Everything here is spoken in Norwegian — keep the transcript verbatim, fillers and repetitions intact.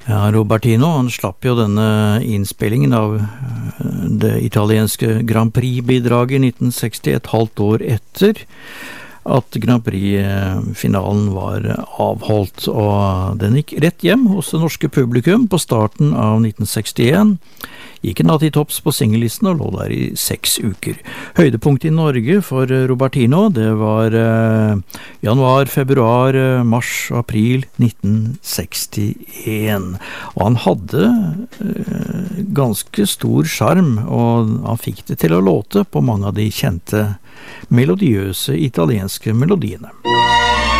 Ja, Robertino, han slapp jo denne innspillingen av det italienske Grand Prix-bidraget i nitten seksti, et halvt år etter at Grand Prix-finalen var avholdt, og den gikk rett hjem hos det norske publikum på starten av nitten sekstien. Gikk en natt i topps på singellisten og lå der i seks uker. Høydepunkt i Norge for Robertino, det var eh, januar, februar, mars, april nitten sekstien. Og han hadde eh, ganske stor sjarm, og han fikk det til å låte på mange av de kjente melodiøse italienske melodiene.